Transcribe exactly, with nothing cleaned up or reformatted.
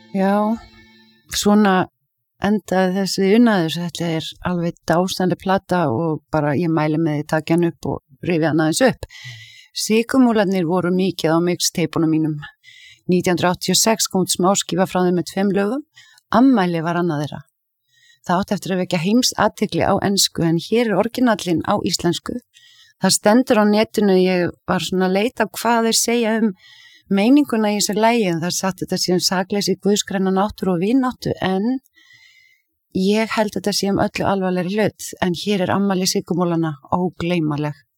Já, svona endaði þessi unaður, þetta er alveg dásamleg plata og bara ég mæli með því taka hann upp og rifja hann aðeins upp. Sykurmúlarnir voru mikið á mixteipunum mínum. nítján hundruð áttatíu og sex kom út smáskífa frá þeim með tveim lögum, Ammæli var annað þeirra. Það átti eftir að vekja heims athygli á ensku en hér er orginallinn á íslensku. Það stendur á netinu, ég var svona að leita á hvað þeir segja um meininguna í þessu lagi, en það satt þetta sé um sakleysi, guðskræna náttúru og vináttu, en ég held þetta sé um öllu alvarlegri hlut, en hér er Ammæli sykurmúlanna ógleymanleg.